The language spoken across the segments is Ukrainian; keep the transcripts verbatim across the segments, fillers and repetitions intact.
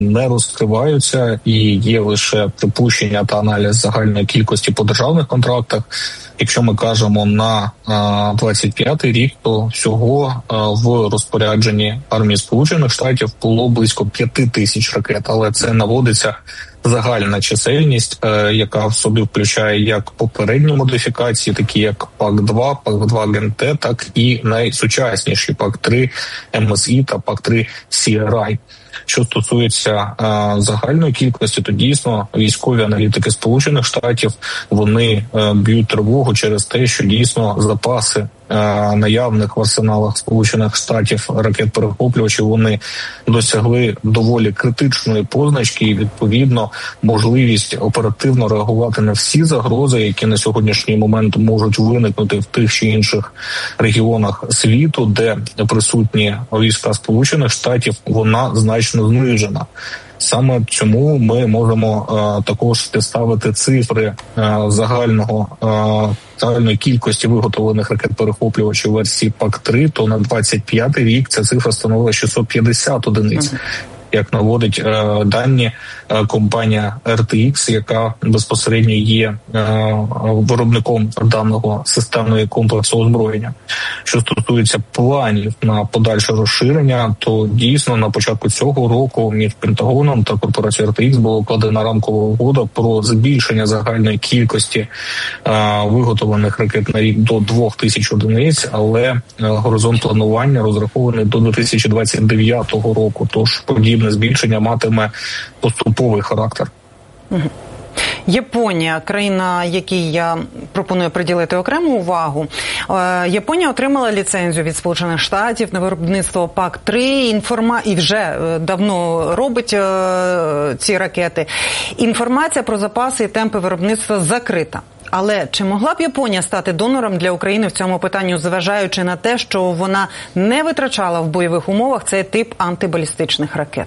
не розкриваються і є лише припущення та аналіз загальної кількості по державних контрактах. Якщо ми кажемо на двадцять п'ятий рік, то всього в розпорядженні армії Сполучених Штатів було близько п'яти тисяч ракет, але це наводиться загальна чисельність, яка в собі включає як попередні модифікації, такі як пак два, пак два ген-Т, так і найсучасніші пак три ем ес і та пак три сі ар ай. Що стосується а, загальної кількості, то дійсно військові аналітики Сполучених Штатів, вони а, б'ють тривогу через те, що дійсно запаси а, наявних в арсеналах Сполучених Штатів ракет-перехоплювачів, вони досягли доволі критичної позначки і, відповідно, можливість оперативно реагувати на всі загрози, які на сьогоднішній момент можуть виникнути в тих чи інших регіонах світу, де присутні війська Сполучених Штатів, вона значно знижена. Саме чому ми можемо а, також підставити цифри а, загального а, загальної кількості виготовлених ракет-перехоплювачів версії пак три, то на двадцять п'ятий рік ця цифра становила шістсот п'ятдесят одиниць. Як наводить е, дані е, компанія ар те ікс, яка безпосередньо є е, виробником даного системного комплексу озброєння. Що стосується планів на подальше розширення, то дійсно на початку цього року між Пентагоном та корпорацією ар те ікс була укладена рамкова угода про збільшення загальної кількості е, виготовлених ракет на рік до двох тисяч одиниць, але е, горизонт планування розрахований до дві тисячі двадцять дев'ятого року, тож подібне збільшення матиме поступовий характер. Японія, країна, якій я пропоную приділити окрему увагу. Японія отримала ліцензію від Сполучених Штатів на виробництво пак три інформа... і вже давно робить ці ракети. Інформація про запаси і темпи виробництва закрита. Але чи могла б Японія стати донором для України в цьому питанні, зважаючи на те, що вона не витрачала в бойових умовах цей тип антибалістичних ракет?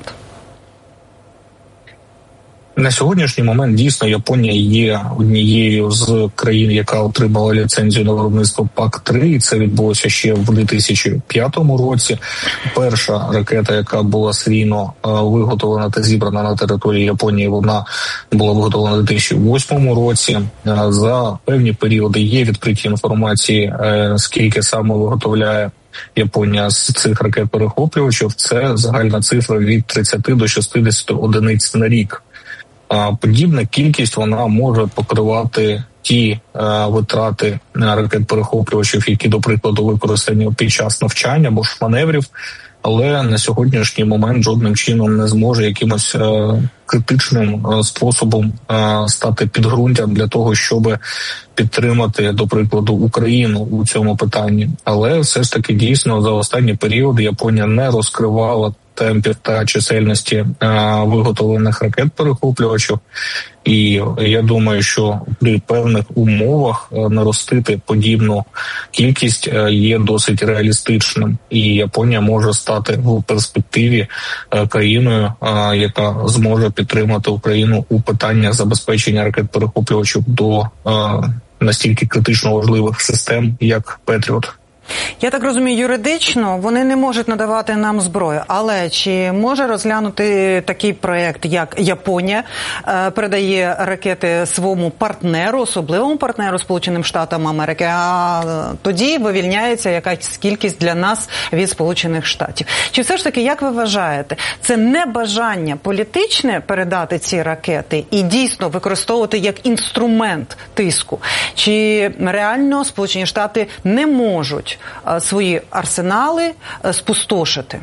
На сьогоднішній момент дійсно Японія є однією з країн, яка отримала ліцензію на виробництво пак три, і це відбулося ще в дві тисячі п'ятому році. Перша ракета, яка була серійно виготовлена та зібрана на території Японії, вона була виготовлена в дві тисячі восьмому році. За певні періоди є відкриті інформації, скільки саме виготовляє Японія з цих ракет-перехоплювачів. Це загальна цифра від тридцяти до шістдесяти одиниць на рік. Подібна кількість вона може покривати ті е, витрати ракет-перехоплювачів, які, до прикладу, використані під час навчання або ж маневрів, але на сьогоднішній момент жодним чином не зможе якимось е, критичним е, способом е, стати підґрунтям для того, щоб підтримати, до прикладу, Україну у цьому питанні. Але все ж таки дійсно за останні періоди Японія не розкривала темпів та чисельності а, виготовлених ракет-перехоплювачів. І я думаю, що при певних умовах а, наростити подібну кількість а, є досить реалістичним. І Японія може стати в перспективі а, країною, а, яка зможе підтримати Україну у питаннях забезпечення ракет-перехоплювачів до а, настільки критично важливих систем, як Петріот. Я так розумію, юридично вони не можуть надавати нам зброю, але чи може розглянути такий проєкт, як Японія е, передає ракети своєму партнеру, особливому партнеру Сполученим Штатам Америки, а тоді вивільняється якась кількість для нас від Сполучених Штатів. Чи все ж таки, як ви вважаєте, це не бажання політичне передати ці ракети і дійсно використовувати як інструмент тиску? Чи реально Сполучені Штати не можуть свої арсенали спустошити?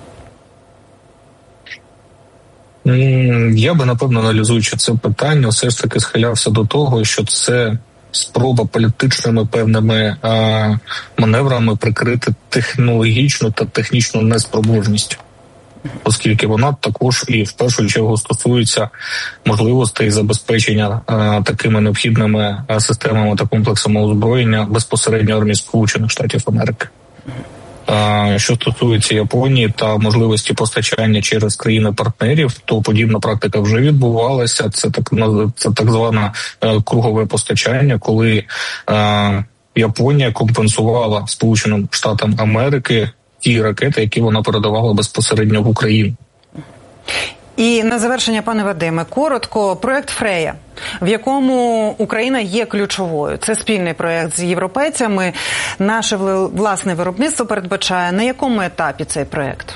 Я би, напевно, аналізуючи це питання, все ж таки схилявся до того, що це спроба політичними певними а, маневрами прикрити технологічну та технічну неспроможність. Оскільки вона також і в першу чергу стосується можливостей забезпечення а, такими необхідними а, системами та комплексами озброєння безпосередньо армії Сполучених Штатів Америки. А, що стосується Японії та можливості постачання через країни-партнерів, то подібна практика вже відбувалася. Це так, це так зване а, кругове постачання, коли а, Японія компенсувала Сполученим Штатам Америки ті ракети, які вона передавала безпосередньо в Україну. І на завершення, пане Вадиме, коротко, проєкт «Фрея», в якому Україна є ключовою. Це спільний проєкт з європейцями. Наше власне виробництво передбачає. На якому етапі цей проєкт?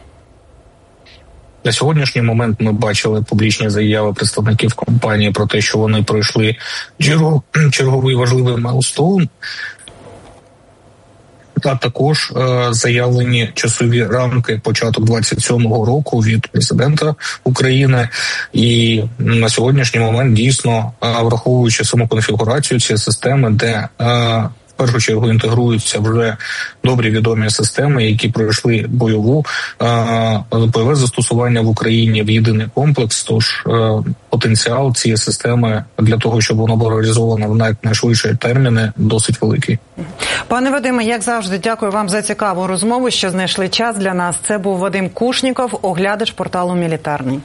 На сьогоднішній момент ми бачили публічні заяви представників компанії про те, що вони пройшли черговий важливий майлстоун. А також е, заявлені часові рамки початок двадцять сьомого року від президента України. І на сьогоднішній момент дійсно, е, враховуючи саму конфігурацію цієї системи, де е, в першу чергу інтегруються вже добрі відомі системи, які пройшли бойову, е, бойове застосування в Україні в єдиний комплекс. Тож е, потенціал цієї системи для того, щоб воно було реалізовано в найшвидші терміни, досить великий. Пане Вадиме, як завжди, дякую вам за цікаву розмову, що знайшли час для нас. Це був Вадим Кушніков, оглядач порталу «Мілітарний».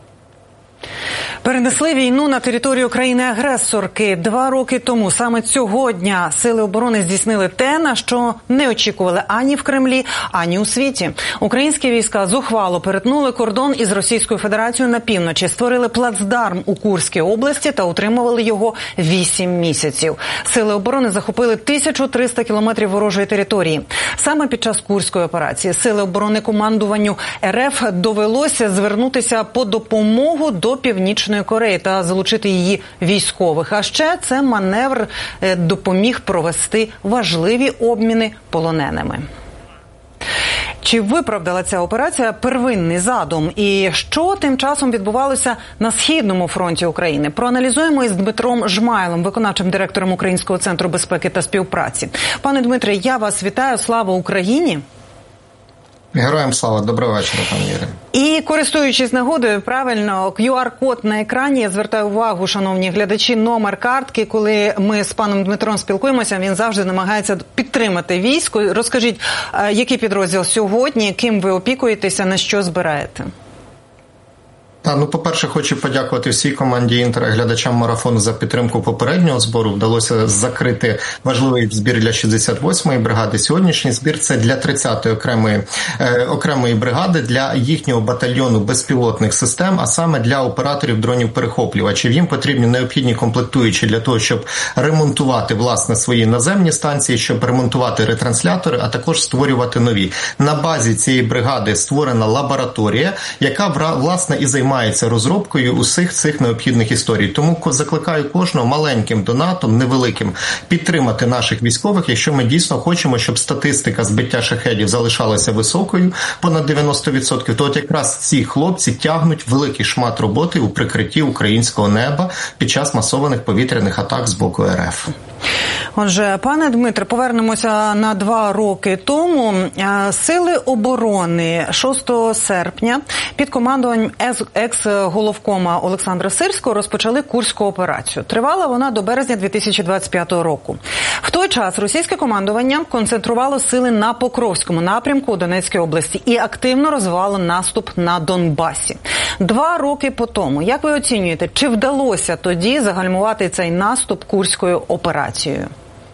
Перенесли війну на територію країни-агресорки. Два роки тому, саме цього дня, сили оборони здійснили те, на що не очікували ані в Кремлі, ані у світі. Українські війська зухвало перетнули кордон із Російською Федерацією на півночі, створили плацдарм у Курській області та утримували його вісім місяців. Сили оборони захопили тисячу триста кілометрів ворожої території. Саме під час Курської операції сили оборони командуванню РФ довелося звернутися по допомогу до Північної Кореї та залучити її військових. А ще це маневр допоміг провести важливі обміни полоненими. Чи виправдала ця операція первинний задум? І що тим часом відбувалося на Східному фронті України? Проаналізуємо із Дмитром Жмайлом, виконавчим директором Українського центру безпеки та співпраці. Пане Дмитре, я вас вітаю. Слава Україні! Героям слава, доброго вечора, пане Юрій. І, користуючись нагодою, правильно, кью ар-код на екрані, я звертаю увагу, шановні глядачі, номер картки, коли ми з паном Дмитром спілкуємося, він завжди намагається підтримати військо. Розкажіть, який підрозділ сьогодні, ким ви опікуєтеся, на що збираєте? А, ну, по-перше, хочу подякувати всій команді «Інтер» і глядачам марафону за підтримку попереднього збору. Вдалося закрити важливий збір для шістдесят восьмої бригади. Сьогоднішній збір – це для тридцятої окремої, е, окремої бригади, для їхнього батальйону безпілотних систем, а саме для операторів дронів-перехоплювачів. Їм потрібні необхідні комплектуючі для того, щоб ремонтувати, власне, свої наземні станції, щоб ремонтувати ретранслятори, а також створювати нові. На базі цієї бригади створена лабораторія, яка, власне, і займає розробкою усіх цих необхідних історій. Тому закликаю кожного маленьким донатом, невеликим, підтримати наших військових, якщо ми дійсно хочемо, щоб статистика збиття шахедів залишалася високою, понад дев'яносто відсотків, то от якраз ці хлопці тягнуть великий шмат роботи у прикритті українського неба під час масованих повітряних атак з боку РФ. Отже, пане Дмитре, повернемося на два роки тому. Сили оборони шостого серпня під командуванням екс-головкома Олександра Сирського розпочали Курську операцію. Тривала вона до березня дві тисячі двадцять п'ятого року. В той час російське командування концентрувало сили на Покровському напрямку у Донецькій області і активно розвивало наступ на Донбасі. Два роки по тому, як ви оцінюєте, чи вдалося тоді загальмувати цей наступ Курською операцією?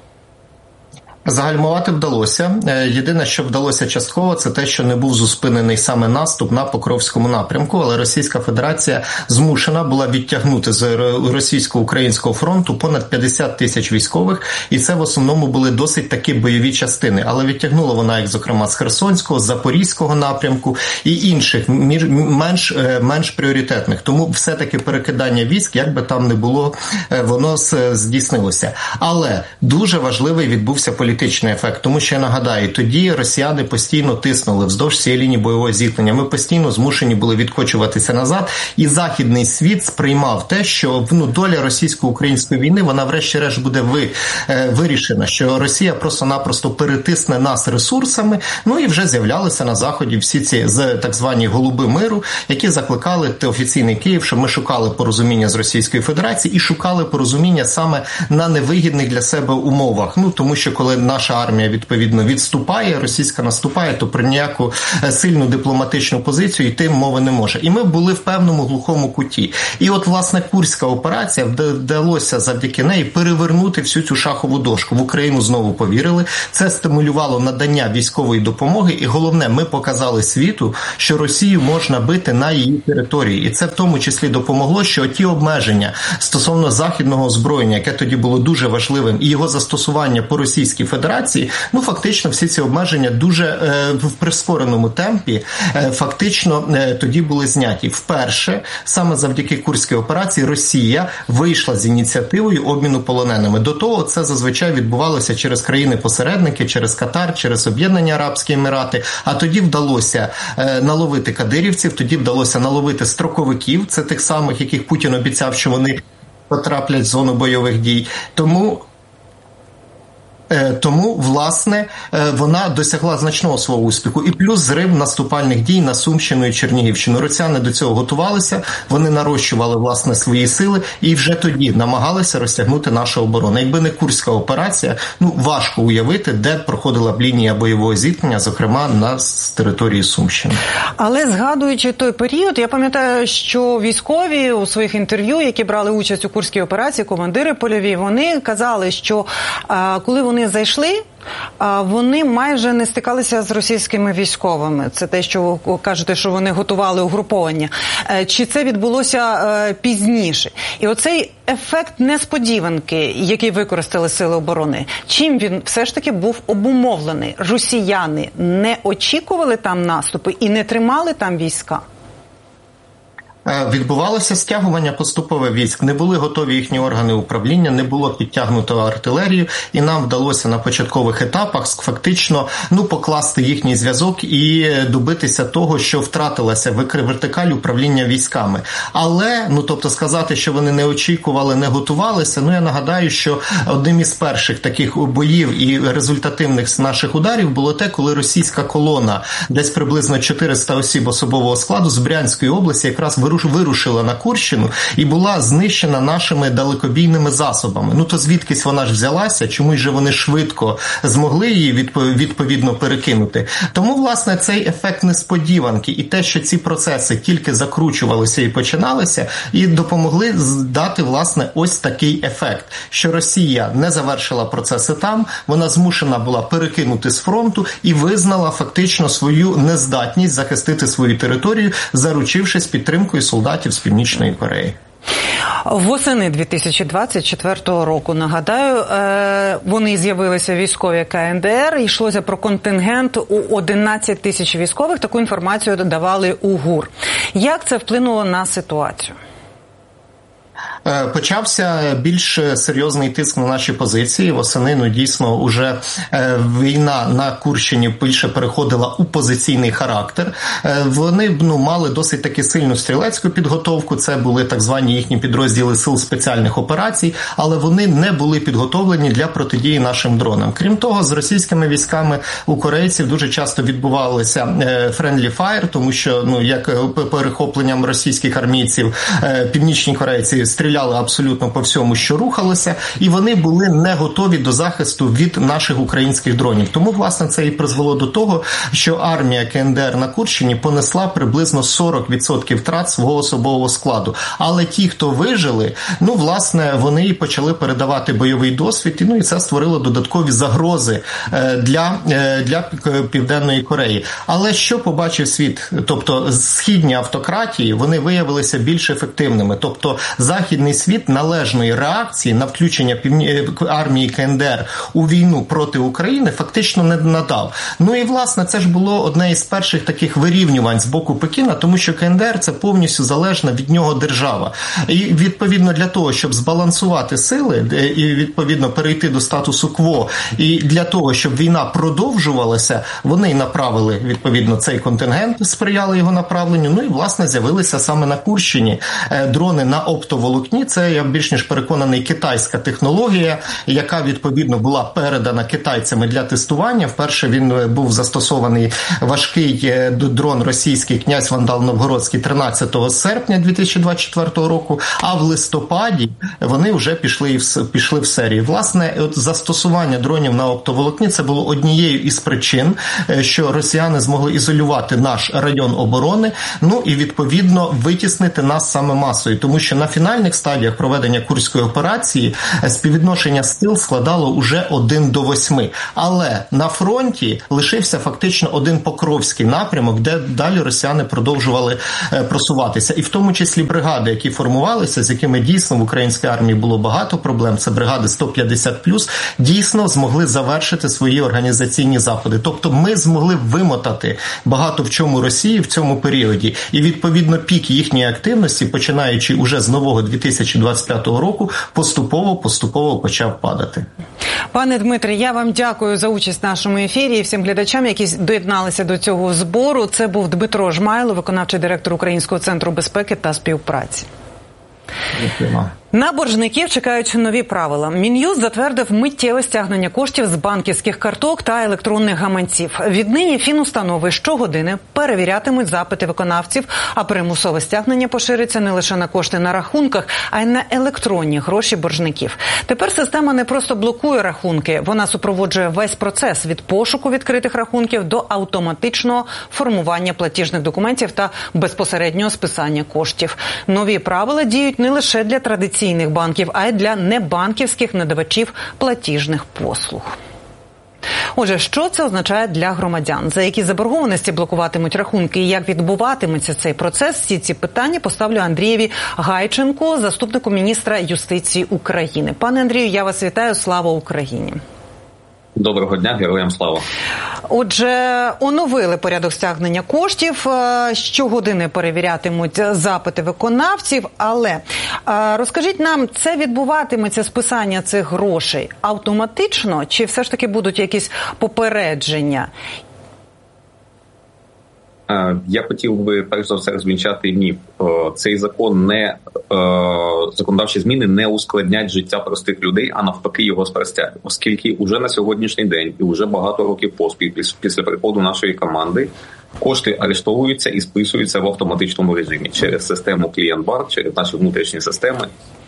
Загальмувати вдалося. Єдине, що вдалося частково, це те, що не був зупинений саме наступ на Покровському напрямку, але Російська Федерація змушена була відтягнути з російсько-українського фронту понад п'ятдесят тисяч військових, і це в основному були досить такі бойові частини. Але відтягнула вона їх, зокрема, з Херсонського, з Запорізького напрямку і інших, менш, менш пріоритетних. Тому все-таки перекидання військ, як би там не було, воно здійснилося. Але дуже важливий відбувся політичний політичний ефект, тому що, я нагадаю, тоді росіяни постійно тиснули вздовж цієї лінії бойового зіткнення. Ми постійно змушені були відкочуватися назад, і західний світ сприймав те, що ну, доля російсько-української війни, вона врешті-решт буде ви, е, вирішена, що Росія просто-напросто перетисне нас ресурсами, ну і вже з'являлися на Заході всі ці так звані голуби миру, які закликали офіційний Київ, щоб ми шукали порозуміння з Російською Федерацією і шукали порозуміння саме на невигідних для себе умовах. Ну, тому що коли наша армія, відповідно, відступає, російська наступає, то про ніяку сильну дипломатичну позицію йти мови не може. І ми були в певному глухому куті. І от, власне, Курська операція, вдалося завдяки неї перевернути всю цю шахову дошку. В Україну знову повірили. Це стимулювало надання військової допомоги. І головне, ми показали світу, що Росію можна бити на її території. І це в тому числі допомогло, що ті обмеження стосовно західного озброєння, яке тоді було дуже важливим, і його застосування по Російській Федерації, ну фактично всі ці обмеження дуже е, в прискореному темпі е, фактично е, тоді були зняті. Вперше, саме завдяки Курській операції, Росія вийшла з ініціативою обміну полоненими. До того це зазвичай відбувалося через країни-посередники, через Катар, через Об'єднані Арабські Емірати, а тоді вдалося е, наловити кадирівців, тоді вдалося наловити строковиків, це тих самих, яких Путін обіцяв, що вони потраплять в зону бойових дій. Тому Тому, власне, вона досягла значного свого успіху. І плюс зрив наступальних дій на Сумщину і Чернігівщину. Росіяни до цього готувалися, вони нарощували, власне, свої сили і вже тоді намагалися розтягнути нашу оборону. Якби не Курська операція, ну, важко уявити, де проходила б лінія бойового зіткнення, зокрема, на території Сумщини. Але згадуючи той період, я пам'ятаю, що військові у своїх інтерв'ю, які брали участь у Курській операції, командири польові, вони казали, що а, коли вони зайшли, вони майже не стикалися з російськими військовими. Це те, що ви кажете, що вони готували угруповання. Чи це відбулося пізніше? І оцей ефект несподіванки, який використали Сили оборони, чим він все ж таки був обумовлений? Росіяни не очікували там наступи і не тримали там війська? Відбувалося стягування поступове військ. Не були готові їхні органи управління, не було підтягнуто артилерію, і нам вдалося на початкових етапах фактично ну, покласти їхній зв'язок і добитися того, що втратилася вертикаль управління військами. Але, ну тобто сказати, що вони не очікували, не готувалися, ну я нагадаю, що одним із перших таких боїв і результативних наших ударів було те, коли російська колона, десь приблизно чотириста осіб особового складу з Брянської області якраз вирушила на Курщину і була знищена нашими далекобійними засобами. Ну то звідкись вона ж взялася, чому ж вони швидко змогли її відповідно перекинути. Тому, власне, цей ефект несподіванки і те, що ці процеси тільки закручувалися і починалися, і допомогли дати, власне, ось такий ефект, що Росія не завершила процеси там, вона змушена була перекинути з фронту і визнала фактично свою нездатність захистити свою територію, заручившись підтримкою солдатів з Північної Кореї. Восени дві тисячі двадцять четвертого року, нагадаю, вони з'явилися військові ка ен де ер, йшлося про контингент у одинадцять тисяч військових, таку інформацію давали у ГУР. Як це вплинуло на ситуацію? Почався більш серйозний тиск на наші позиції. Восени, ну, дійсно, уже війна на Курщині більше переходила у позиційний характер. Вони, ну, мали досить таки сильну стрілецьку підготовку, це були так звані їхні підрозділи сил спеціальних операцій, але вони не були підготовлені для протидії нашим дронам. Крім того, з російськими військами у корейців дуже часто відбувалися friendly fire, тому що, ну, як перехопленням російських армійців, північні корейці стріляли абсолютно по всьому, що рухалося, і вони були не готові до захисту від наших українських дронів. Тому, власне, це і призвело до того, що армія ка ен де ер на Курщині понесла приблизно сорок відсотків втрат свого особового складу. Але ті, хто вижили, ну, власне, вони і почали передавати бойовий досвід, і, ну, і це створило додаткові загрози для, для Південної Кореї. Але що побачив світ? Тобто, східні автократії, вони виявилися більш ефективними. Тобто, західний світ належної реакції на включення півні... армії ка ен де ер у війну проти України фактично не надав. Ну і, власне, це ж було одне із перших таких вирівнювань з боку Пекіна, тому що ка ен де ер – це повністю залежна від нього держава. І, відповідно, для того, щоб збалансувати сили і, відповідно, перейти до статусу кво, і для того, щоб війна продовжувалася, вони й направили, відповідно, цей контингент, сприяли його направленню, ну і, власне, з'явилися саме на Курщині дрони на оптоволокні, оптоволокні. Це, я більш ніж переконаний, китайська технологія, яка, відповідно, була передана китайцями для тестування. Вперше він був застосований важкий дрон російський «Князь Вандал Новгородський» тринадцятого серпня дві тисячі двадцять четвертого року, а в листопаді вони вже пішли в, пішли в серії. Власне, от застосування дронів на оптоволокні – це було однією із причин, що росіяни змогли ізолювати наш район оборони, ну і, відповідно, витіснити нас саме масою. Тому що на фінальних стадіях проведення Курської операції співвідношення сил складало уже один до восьми. Але на фронті лишився фактично один Покровський напрямок, де далі росіяни продовжували просуватися. І в тому числі бригади, які формувалися, з якими дійсно в українській армії було багато проблем, це бригади сто п'ятдесят плюс, дійсно змогли завершити свої організаційні заходи. Тобто ми змогли вимотати багато в чому Росії в цьому періоді. І, відповідно, пік їхньої активності, починаючи уже з нового дві тисячі двадцять п'ятого року, поступово-поступово почав падати. Пане Дмитре, я вам дякую за участь в нашому ефірі і всім глядачам, які доєдналися до цього збору. Це був Дмитро Жмайло, виконавчий директор Українського центру безпеки та співпраці. Дякую. На боржників чекають нові правила. Мін'юст затвердив миттєве стягнення коштів з банківських карток та електронних гаманців. Віднині фінустанови щогодини перевірятимуть запити виконавців, а примусове стягнення пошириться не лише на кошти на рахунках, а й на електронні гроші боржників. Тепер система не просто блокує рахунки, вона супроводжує весь процес від пошуку відкритих рахунків до автоматичного формування платіжних документів та безпосереднього списання коштів. Нові правила діють не лише для традиційних банків, а й для небанківських надавачів платіжних послуг. Отже, що це означає для громадян? За які заборгованості блокуватимуть рахунки і як відбуватиметься цей процес? Всі ці питання поставлю Андрієві Гайченку, заступнику міністра юстиції України. Пане Андрію, я вас вітаю. Слава Україні! Доброго дня, героям слава. Отже, оновили порядок стягнення коштів, щогодини перевірятимуть запити виконавців, але розкажіть нам, це відбуватиметься списання цих грошей автоматично, чи все ж таки будуть якісь попередження? Я хотів би, перш за все, розвінчати міф. Цей закон не, законодавчі зміни не ускладнять життя простих людей, а навпаки його спростять. Оскільки уже на сьогоднішній день і вже багато років поспіль після приходу нашої команди кошти арештовуються і списуються в автоматичному режимі через систему клієнт-бар, через наші внутрішні системи.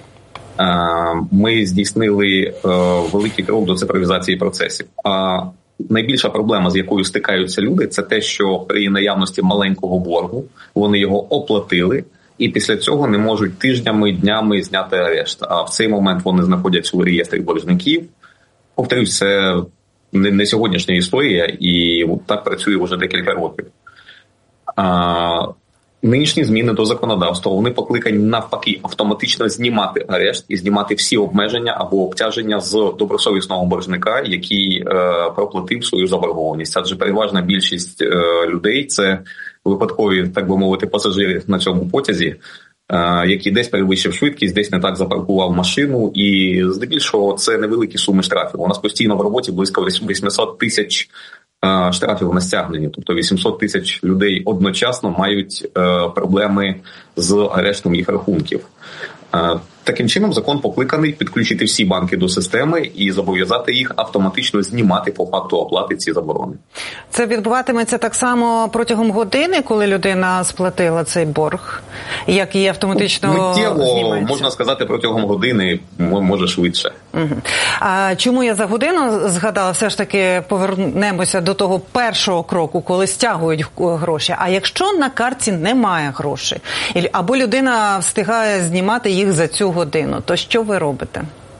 Ми здійснили великий крок до цифровізації процесів. Найбільша проблема, з якою стикаються люди, це те, що при наявності маленького боргу вони його оплатили і після цього не можуть тижнями, днями зняти арешт. А в цей момент вони знаходяться у реєстрі боржників. Повторюсь, це не, не сьогоднішня історія, і так працює вже декілька років. А, нинішні зміни до законодавства, вони покликані навпаки автоматично знімати арешт і знімати всі обмеження або обтяження з добросовісного боржника, який е, проплатив свою заборгованість. Адже переважна більшість е, людей – це випадкові, так би мовити, пасажири на цьому потязі, е, який десь перевищив швидкість, десь не так запаркував машину, і здебільшого це невеликі суми штрафів. У нас постійно в роботі близько вісімсот тисяч штрафів на стягненні, тобто вісімсот тисяч людей одночасно мають е, проблеми з арештом їх рахунків. Е, таким чином закон покликаний підключити всі банки до системи і зобов'язати їх автоматично знімати по факту оплати ці заборони. Це відбуватиметься так само протягом години, коли людина сплатила цей борг, як і автоматично миттєво, знімається? Можна сказати, протягом години, може швидше. Угу. А чому я за годину згадала? Все ж таки повернемося до того першого кроку, коли стягують гроші. А якщо на картці немає грошей, або людина встигає знімати їх за цю годину, то що ви робите?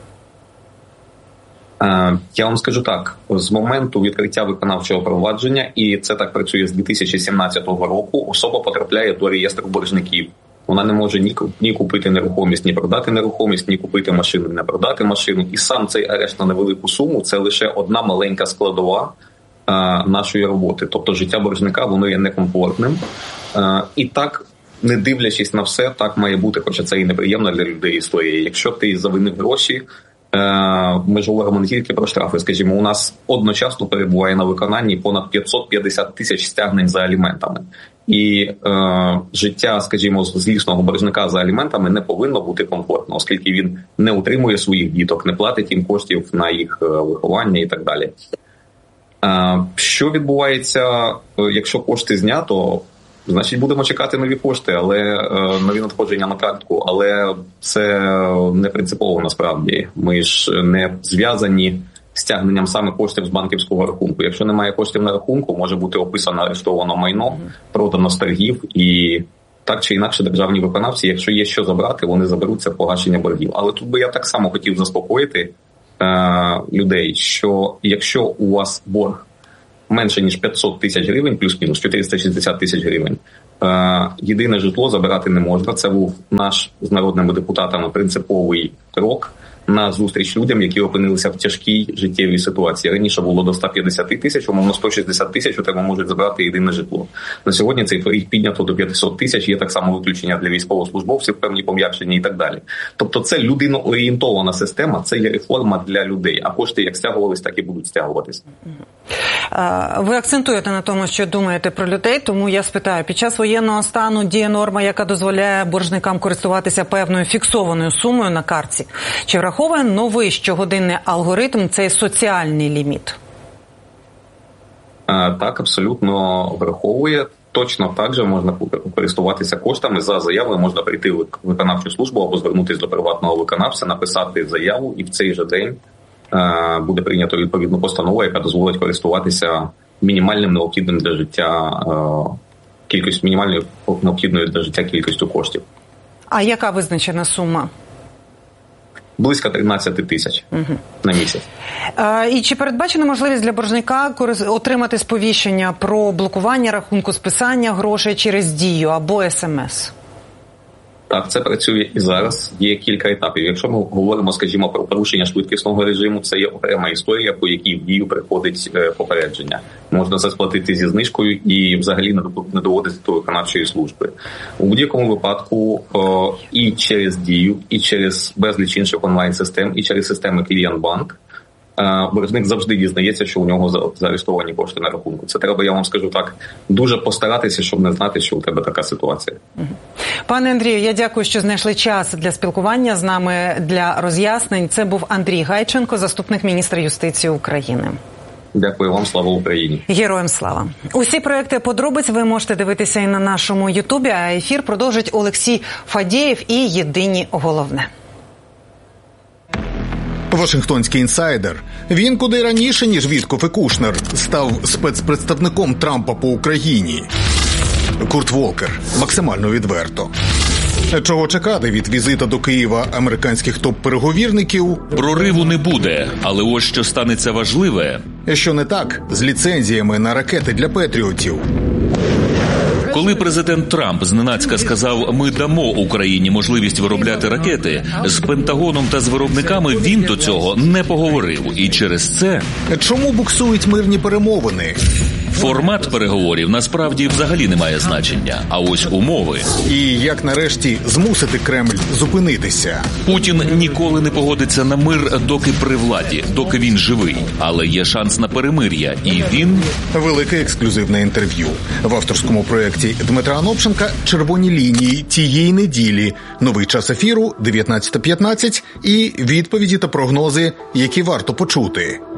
Я вам скажу так, з моменту відкриття виконавчого провадження, і це так працює з дві тисячі сімнадцятого року, особа потрапляє до реєстру боржників. Вона не може ні, ні купити нерухомість, ні продати нерухомість, ні купити машину, ні продати машину. І сам цей арешт на невелику суму – це лише одна маленька складова а, нашої роботи. Тобто життя боржника, воно є некомфортним. А, і так, не дивлячись на все, так має бути, хоча це і неприємно для людей історія. Якщо ти завинив гроші, ми ж говоримо не тільки про штрафи, скажімо, у нас одночасно перебуває на виконанні понад п'ятсот п'ятдесят тисяч стягнень за аліментами. І е, життя, скажімо, злісного боржника за аліментами не повинно бути комфортно, оскільки він не утримує своїх діток, не платить їм коштів на їх е, виховання і так далі. Е, що відбувається, е, якщо кошти знято? Значить, будемо чекати нові кошти, але е, нові надходження на картку, але це не принципово насправді. Ми ж не зв'язані стягненням саме коштів з банківського рахунку. Якщо немає коштів на рахунку, може бути описано арештовано майно, продано з торгів, і так чи інакше державні виконавці, якщо є що забрати, вони заберуть це погашення боргів. Але тут би я так само хотів заспокоїти е, людей, що якщо у вас борг менше ніж п'ятсот тисяч гривень, плюс-мінус чотириста шістдесят тисяч гривень, е, єдине житло забирати не можна. Це був наш з народними депутатами принциповий крок на зустріч людям, які опинилися в тяжкій життєвій ситуації. Раніше було до ста п'ятдесят тисяч, умовно сто шістдесят тисяч у тебе можуть забрати єдине житло. На сьогодні цей поріг піднято до п'ятсот тисяч, є так само виключення для військовослужбовців, певні пом'якшення і так далі. Тобто це людиноорієнтована система, це є реформа для людей, а кошти як стягувались, так і будуть стягуватись. Ви акцентуєте на тому, що думаєте про людей, тому я спитаю, під час воєнного стану діє норма, яка дозволяє боржникам користуватися певною фіксованою сумою на картці. Чи враховує новий щогодинний алгоритм цей соціальний ліміт? А, так, абсолютно враховує. Точно так же можна користуватися коштами. За заявою можна прийти в виконавчу службу або звернутися до приватного виконавця, написати заяву, і в цей же день буде прийнято відповідну постанову, яка дозволить користуватися мінімальним необхідним для життя кількістю, мінімальною необхідною для життя кількістю коштів. А яка визначена сума? Близько тринадцять тисяч угу. на місяць. А, і чи передбачена можливість для боржника отримати сповіщення про блокування рахунку списання грошей через Дію або ес ем ес? Так, це працює і зараз. Є кілька етапів. Якщо ми говоримо, скажімо, про порушення швидкісного режиму, це є окрема історія, по якій в Дію приходить попередження. Можна це сплатити зі знижкою і взагалі не доводити до виконавчої служби. У будь-якому випадку і через Дію, і через безліч інших онлайн-систем, і через системи «Клієнтбанк» боржник завжди дізнається, що у нього заарештовані кошти на рахунку. Це треба, я вам скажу так, дуже постаратися, щоб не знати, що у тебе така ситуація. Пане Андрію, я дякую, що знайшли час для спілкування з нами, для роз'яснень. Це був Андрій Гайченко, заступник міністра юстиції України. Дякую вам, слава Україні. Героям слава. Усі проекти подробиць ви можете дивитися і на нашому Ютубі, а ефір продовжить Олексій Фадєєв і «Єдині головне». Вашингтонський інсайдер. Він куди раніше, ніж Вітков і Кушнер, став спецпредставником Трампа по Україні. Курт Волкер. Максимально відверто. Чого чекати від візита до Києва американських топ-переговірників? Прориву не буде, але ось що станеться важливе. Що не так з ліцензіями на ракети для патріотів? Коли президент Трамп зненацька сказав «ми дамо Україні можливість виробляти ракети», з Пентагоном та з виробниками він до цього не поговорив. І через це... Чому буксують мирні перемовини? Формат переговорів насправді взагалі не має значення, а ось умови. І як нарешті змусити Кремль зупинитися? Путін ніколи не погодиться на мир, доки при владі, доки він живий. Але є шанс на перемир'я, і він... Велике ексклюзивне інтерв'ю. В авторському проєкті Дмитра Анопченка «Червоні лінії тієї неділі». Новий час ефіру дев'ятнадцята п'ятнадцять і відповіді та прогнози, які варто почути.